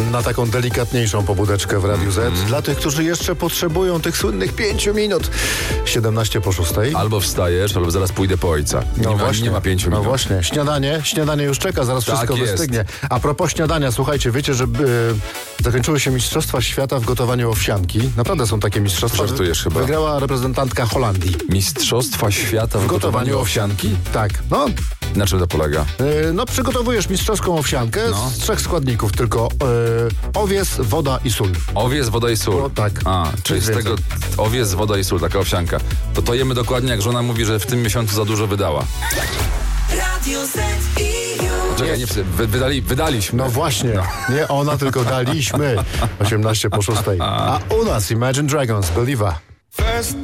na taką delikatniejszą pobudeczkę w Radiu Z. Dla tych, którzy jeszcze potrzebują tych słynnych 5 minut. 17:06. Albo wstajesz, albo zaraz pójdę po ojca. Nie ma 5 minut. No właśnie. Śniadanie już czeka, zaraz Tak wszystko jest. wystygnie. A propos śniadania, słuchajcie, wiecie, że zakończyły się Mistrzostwa Świata w gotowaniu owsianki. Naprawdę są takie mistrzostwa. Żartujesz chyba. Wygrała reprezentantka Holandii. Mistrzostwa Świata w gotowaniu owsianki? Tak. No, Na czym to polega? przygotowujesz mistrzowską owsiankę z 3 składników, tylko owies, woda i sól. Owies, woda i sól. No, tak. Czyli z tego owies, woda i sól, taka owsianka. To jemy dokładnie, jak żona mówi, że w tym miesiącu za dużo wydała. Radio Z i już. Czekaj, nie wydaliśmy. No właśnie, nie ona, tylko daliśmy. 18:06. A u nas Imagine Dragons, Believer.